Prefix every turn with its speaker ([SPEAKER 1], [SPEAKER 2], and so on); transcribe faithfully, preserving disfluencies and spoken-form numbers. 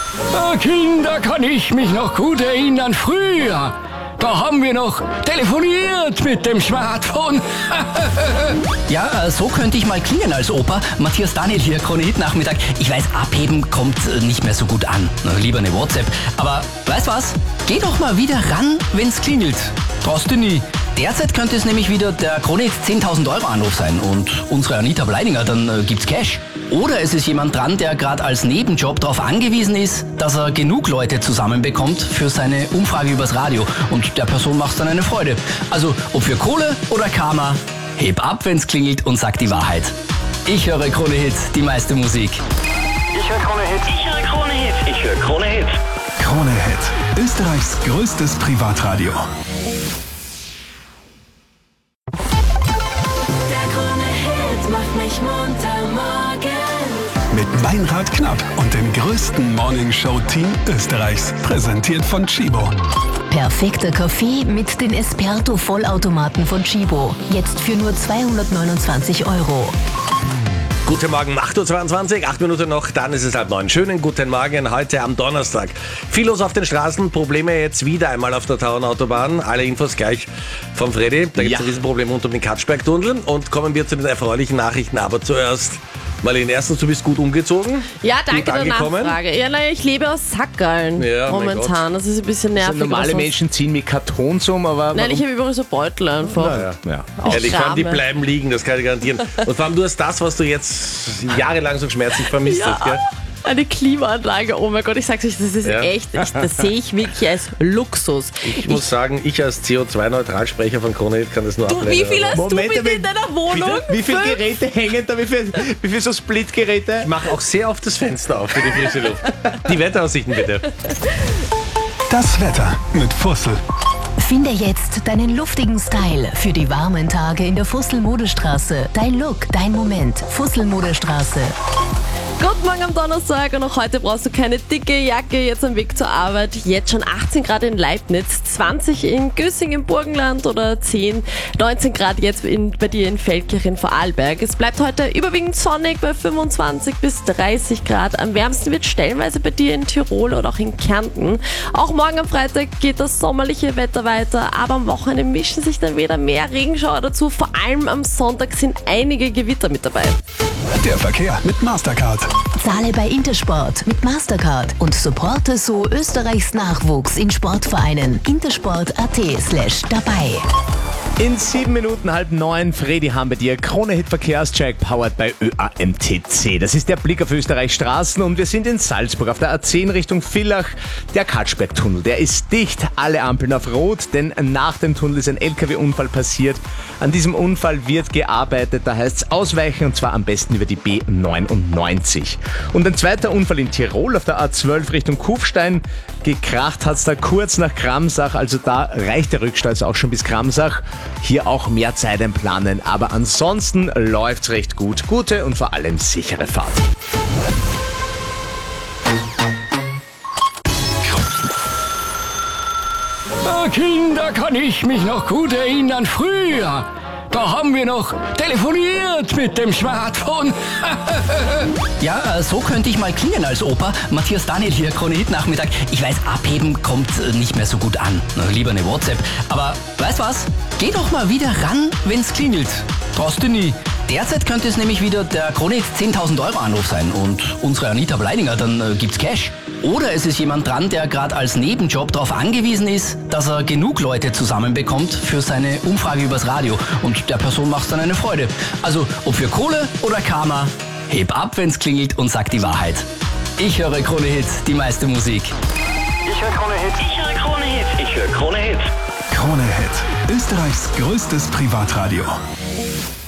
[SPEAKER 1] Ah, Kinder, kann ich mich noch gut erinnern, früher. Da haben wir noch telefoniert mit dem Smartphone.
[SPEAKER 2] Ja, äh, so könnte ich mal klingen als Opa. Matthias Daniel hier, Krone Hit Nachmittag. Ich weiß, abheben kommt äh, nicht mehr so gut an. Na, lieber eine WhatsApp. Aber weißt was? Geh doch mal wieder ran, wenn's klingelt. Traust du nie. Derzeit könnte es nämlich wieder der Krone Hit zehntausend Euro Anruf sein und unsere Anita Bleidinger, dann äh, gibt's Cash. Oder es ist jemand dran, der gerade als Nebenjob darauf angewiesen ist, dass er genug Leute zusammenbekommt für seine Umfrage übers Radio. Und der Person macht's dann eine Freude. Also, ob für Kohle oder Karma, heb ab, wenn's klingelt und sag die Wahrheit. Ich höre Krone Hit, die meiste Musik.
[SPEAKER 3] Ich höre Krone Hit. Ich höre Krone Hit. Ich höre Krone Hit.
[SPEAKER 4] Krone Hit, Österreichs größtes Privatradio. Mit Meinrad Knapp und dem größten Morningshow-Team Österreichs. Präsentiert von Chibo.
[SPEAKER 5] Perfekter Kaffee mit den Esperto-Vollautomaten von Chibo. Jetzt für nur zweihundertneunundzwanzig Euro.
[SPEAKER 6] Guten Morgen, acht Uhr zweiundzwanzig, acht Minuten noch, dann ist es halb neun. Schönen guten Morgen heute am Donnerstag. Viel los auf den Straßen, Probleme jetzt wieder einmal auf der Tauernautobahn. Alle Infos gleich vom Freddy. Da gibt es ja ein Riesenproblem rund um den Katschberg-Tunnel. Und kommen wir zu den erfreulichen Nachrichten, aber zuerst... Marlene, erstens, du bist gut umgezogen.
[SPEAKER 7] Ja, danke der Nachfrage. Ja, nein, ich lebe aus Sackerln ja, momentan. Das ist ein bisschen nervig.
[SPEAKER 8] Also normale Menschen ziehen mit Kartons um, aber...
[SPEAKER 7] Nein, ich habe überall so Beutel einfach.
[SPEAKER 6] Naja. Ja. Ehrlich, vor allem, die bleiben liegen, das kann ich garantieren. Und vor allem, du hast das, was du jetzt jahrelang so schmerzlich vermisst
[SPEAKER 7] ja.
[SPEAKER 6] hast, gell?
[SPEAKER 7] Eine Klimaanlage, oh mein Gott, ich sag's euch, das ist ja. echt, ich, das sehe ich wirklich als Luxus.
[SPEAKER 6] Ich, ich muss sagen, ich als C O zwei Neutral-Sprecher von Krone Hit kann das nur ablehnen.
[SPEAKER 7] Wie viel hast
[SPEAKER 8] Moment,
[SPEAKER 7] du bitte in deiner Wohnung?
[SPEAKER 8] Wie, wie viele Geräte hängen da, wie viele wie viel so Split-Geräte?
[SPEAKER 6] Ich mache auch sehr oft das Fenster auf für die frische Luft. Die Wetteraussichten bitte.
[SPEAKER 4] Das Wetter mit Fussel.
[SPEAKER 5] Finde jetzt deinen luftigen Style für die warmen Tage in der Fussel-Modestraße. Dein Look, dein Moment. Fussel-Modestraße.
[SPEAKER 7] Guten Morgen am Donnerstag und auch heute brauchst du keine dicke Jacke, jetzt am Weg zur Arbeit. Jetzt schon achtzehn Grad in Leibniz, zwanzig in Gössing im Burgenland oder zehn, neunzehn Grad jetzt in, bei dir in Feldkirch in Vorarlberg. Es bleibt heute überwiegend sonnig bei fünfundzwanzig bis dreißig Grad. Am wärmsten wird stellenweise bei dir in Tirol oder auch in Kärnten. Auch morgen am Freitag geht das sommerliche Wetter weiter, aber am Wochenende mischen sich dann wieder mehr Regenschauer dazu. Vor allem am Sonntag sind einige Gewitter mit dabei.
[SPEAKER 4] Der Verkehr mit Mastercard.
[SPEAKER 5] Zahle bei Intersport mit Mastercard und supporte so Österreichs Nachwuchs in Sportvereinen. Intersport.at slash dabei.
[SPEAKER 8] In sieben Minuten halb neun, Freddy haben wir dir Krone Hit Verkehrscheck, powered by Ö A M T C. Das ist der Blick auf Österreichs Straßen und wir sind in Salzburg auf der A zehn Richtung Villach. Der Katschberg-Tunnel, der ist dicht, alle Ampeln auf Rot, denn nach dem Tunnel ist ein L K W-Unfall passiert. An diesem Unfall wird gearbeitet, da heißt es ausweichen und zwar am besten über die B neunundneunzig. Und ein zweiter Unfall in Tirol auf der A zwölf Richtung Kufstein. Gekracht hat es da kurz nach Kramsach, also da reicht der Rückstau jetzt auch schon bis Kramsach. Hier auch mehr Zeit einplanen, aber ansonsten läuft's recht gut. Gute und vor allem sichere Fahrt.
[SPEAKER 1] Ah, Kinder, kann ich mich noch gut erinnern, früher. Da haben wir noch telefoniert mit dem Smartphone.
[SPEAKER 2] Ja, äh, so könnte ich mal klingen als Opa. Matthias Daniel hier, Krone Hit Nachmittag. Ich weiß, abheben kommt äh, nicht mehr so gut an. Na, lieber eine WhatsApp. Aber weißt was? Geh doch mal wieder ran, wenn's klingelt. Traust du nie. Derzeit könnte es nämlich wieder der Krone Hit zehntausend Euro Anruf sein und unsere Anita Bleidinger, dann äh, gibt's Cash. Oder es ist jemand dran, der gerade als Nebenjob darauf angewiesen ist, dass er genug Leute zusammenbekommt für seine Umfrage übers Radio. Und der Person macht's dann eine Freude. Also, ob für Kohle oder Karma, heb ab, wenn's klingelt und sag die Wahrheit. Ich höre Krone Hit, die meiste Musik.
[SPEAKER 3] Ich höre Krone Hit. Ich höre Krone Hit. Ich höre Krone Hit.
[SPEAKER 4] Krone Hit, Österreichs größtes Privatradio.